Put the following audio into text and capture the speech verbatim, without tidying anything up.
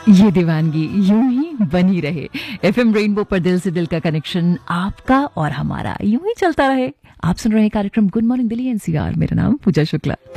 ये दीवानगी यूं ही बनी रहे। एफएम रेनबो पर दिल से दिल का कनेक्शन आपका और हमारा यूं ही चलता रहे। आप सुन रहे हैं कार्यक्रम गुड मॉर्निंग दिल्ली एनसीआर। मेरा नाम पूजा शुक्ला।